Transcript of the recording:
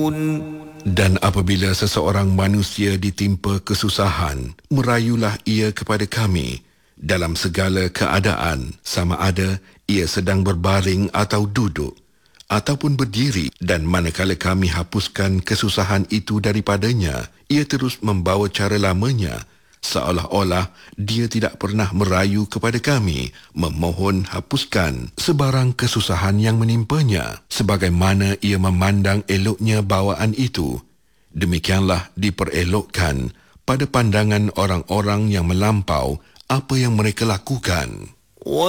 Dan apabila seseorang manusia ditimpa kesusahan, merayulah ia kepada kami dalam segala keadaan, sama ada ia sedang berbaring atau duduk, ataupun berdiri, dan manakala kami hapuskan kesusahan itu daripadanya, ia terus membawa cara lamanya, seolah-olah dia tidak pernah merayu kepada kami, memohon hapuskan sebarang kesusahan yang menimpanya, sebagaimana ia memandang eloknya bawaan itu. Demikianlah diperelokkan pada pandangan orang-orang yang melampau apa yang mereka lakukan.